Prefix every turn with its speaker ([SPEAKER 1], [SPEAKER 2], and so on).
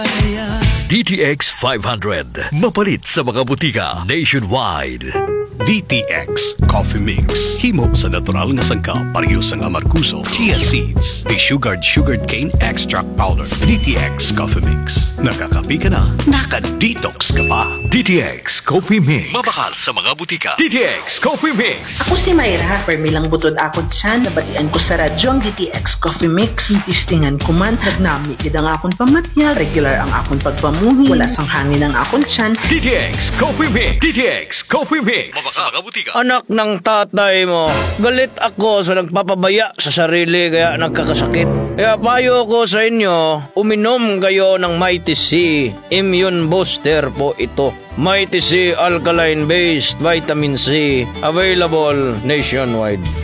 [SPEAKER 1] DTX 500. Mapalit sa mga butika nationwide.
[SPEAKER 2] DTX Coffee Mix. Himo sa natural nga sangkap pareho sa amarkuso, chia seeds, sugared cane extract powder. DTX Coffee Mix. Nakakapi ka na, naka-detox ka pa.
[SPEAKER 1] DTX Coffee Mix.
[SPEAKER 3] Mabakal sa mga butika.
[SPEAKER 1] DTX Coffee Mix.
[SPEAKER 4] Ako si Mayra, permilang butod akod siya, nabatian ko sa radyo ang DTX Coffee Mix. Tistingan ko man, nagnami gid ang akong pamatya, regular ang akong pagpamuhi, wala sang hangin ang akong tiyan.
[SPEAKER 1] DTX Coffee Mix. DTX Coffee Mix.
[SPEAKER 3] Mabakal sa mga butika.
[SPEAKER 5] Anak ng tatay mo, galit ako sa nagpapabaya sa sarili kaya nagkakasakit. Kaya payo ko sa inyo, uminom kayo ng Mighty C. Immune Booster po ito. Mighty C Alkaline Based Vitamin C. Available nationwide.